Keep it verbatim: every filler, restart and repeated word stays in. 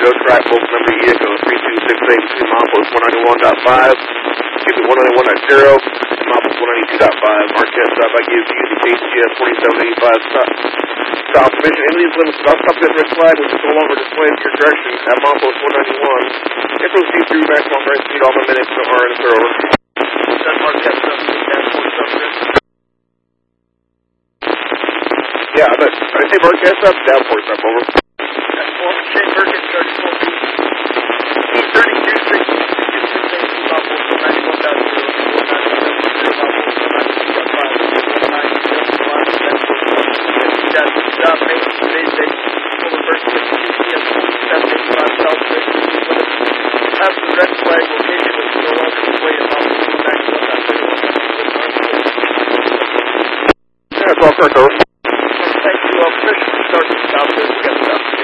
Go track, Volk number E Echo three two six eight, between milepost one ninety-one point five, excuse me, one ninety-one point zero, and milepost one ninety-two point five. Marquette, stop by gives you the K C S forty-seven eighty-five stop. Stop permission in these limits, stop stop this red flag, which is no longer displayed in your direction at milepost one ninety-one. Get those C through maximum right speed, all the minutes are in the third over. That's Marquette, yeah, but I say Marquette up, down four step over. That's four, Shane Burkett, thirty-four feet. E thirty-two six, stop, main space station, over first six, seven eighty-five south six, after the red flag location is no longer displayed in office, back to one thirty-one. Yeah, it's all correct, over. Thank you, uh, permission to start the stop, get stuff.